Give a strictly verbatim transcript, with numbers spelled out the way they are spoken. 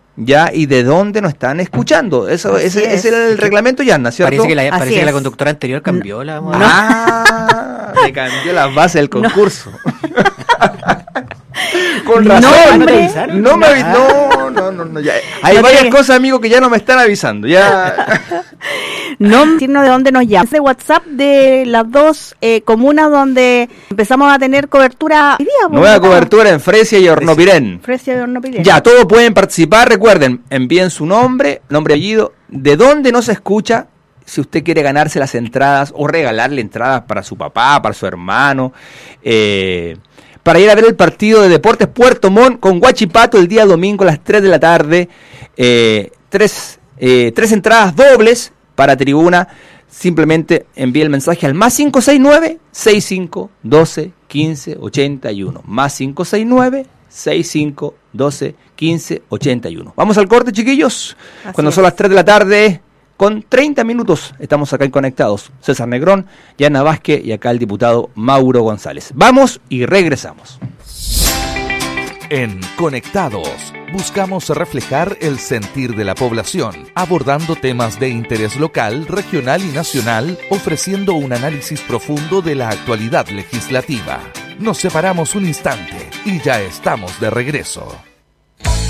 ya, y de dónde nos están escuchando. Eso, ese, ese es el reglamento, Yanna, ¿cierto? Parece que la, parece que la conductora anterior cambió la no. Ah, le cambió las bases del concurso. No. Con razón. No, no, no me avis- no, no, no, no, ya. Hay no varias te... cosas, amigo, que ya no me están avisando. Ya. No decirnos de dónde nos llaman. Ese WhatsApp de las dos eh, comunas donde empezamos a tener cobertura. Día, Nueva ¿verdad? Cobertura en Fresia y Hornopirén. Fresia y Hornopirén. Ya, todos pueden participar. Recuerden, envíen su nombre, nombre y apellido, de dónde nos escucha. Si usted quiere ganarse las entradas o regalarle entradas para su papá, para su hermano, eh, para ir a ver el partido de Deportes Puerto Montt con Huachipato el día domingo a las tres de la tarde. Eh, tres, eh, tres entradas dobles para tribuna. Simplemente envíe el mensaje al más cinco seis nueve, seis cinco uno dos, uno cinco ocho uno. Más cinco seis nueve, seis cinco uno dos, uno cinco ocho uno. Vamos al corte, chiquillos. Así Cuando es. Son las tres de la tarde... Con treinta minutos estamos acá en Conectados. César Negrón, Yanna Vázquez y acá el diputado Mauro González. Vamos y regresamos. En Conectados buscamos reflejar el sentir de la población, abordando temas de interés local, regional y nacional, ofreciendo un análisis profundo de la actualidad legislativa. Nos separamos un instante y ya estamos de regreso.